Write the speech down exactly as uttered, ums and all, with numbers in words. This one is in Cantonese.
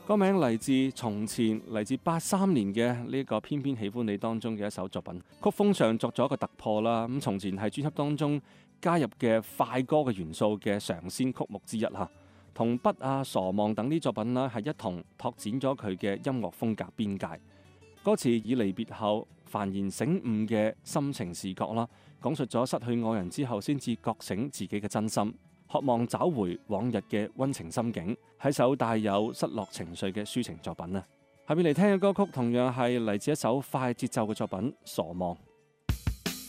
歌名嚟自從前，嚟自八三年嘅呢個偏偏喜歡你當中嘅一首作品，曲風上作咗一個突破啦。咁從前係專輯當中加入嘅快歌嘅元素嘅嘗鮮曲目之一嚇，同筆啊、傻望等啲作品啦係一同拓展咗佢嘅音樂風格邊界。歌詞以離別後幡然醒悟嘅心情視角啦，講述咗失去愛人之後先至覺醒自己嘅真心，渴望找回往日嘅溫情心境，係首帶有失落情緒嘅抒情作品啊！下面嚟聽嘅歌曲同樣係嚟自一首快節奏嘅作品《傻望》。